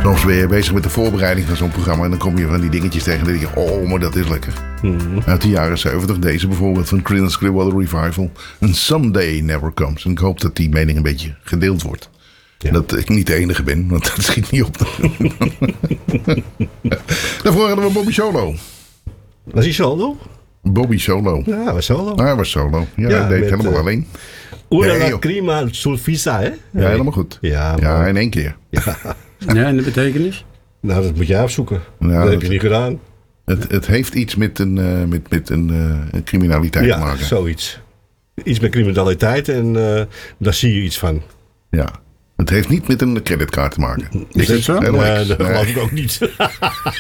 Soms ben je bezig met de voorbereiding van zo'n programma en dan kom je van die dingetjes tegen en dan denk je, oh, maar dat is lekker. Uit de jaren 70, deze bijvoorbeeld van Creedence Clearwater Revival. And Someday Never Comes. En ik hoop dat die mening een beetje gedeeld wordt. Ja. Dat ik niet de enige ben, want dat schiet niet op. Daarvoor hadden we Bobby Solo. Was hij solo? Bobby Solo. Ja, hij was solo. Hij was solo. Ja, hij deed helemaal alleen. Una la crima sul visa, hè? Ja, helemaal goed. Ja, in één keer. Ja, en de betekenis? Nou, dat moet je afzoeken. Nou, dat heb je niet gedaan. Het heeft iets met een criminaliteit te maken. Ja, zoiets. Iets met criminaliteit en daar zie je iets van. Ja. Het heeft niet met een creditcard te maken. Is dat zo? Nee, dat geloof ik ook niet.